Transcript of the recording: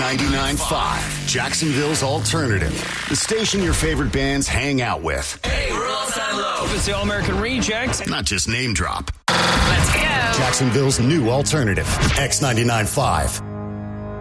X99.5, Jacksonville's alternative. The station your favorite bands hang out with. Hey, we're all time low. It's the All-American Rejects. Not just name drop. Let's go. Jacksonville's new alternative. X99.5.